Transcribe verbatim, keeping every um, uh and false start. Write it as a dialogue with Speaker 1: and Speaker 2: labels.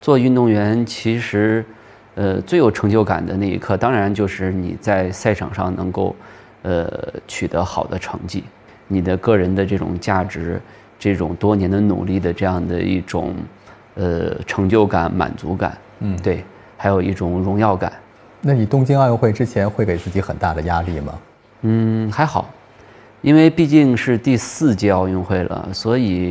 Speaker 1: 做运动员其实，呃，最有成就感的那一刻，当然就是你在赛场上能够，呃，取得好的成绩，你的个人的这种价值，这种多年的努力的这样的一种，呃，成就感、满足感，嗯，对，还有一种荣耀感。
Speaker 2: 那你东京奥运会之前会给自己很大的压力吗？
Speaker 1: 嗯，还好，因为毕竟是第四届奥运会了，所以。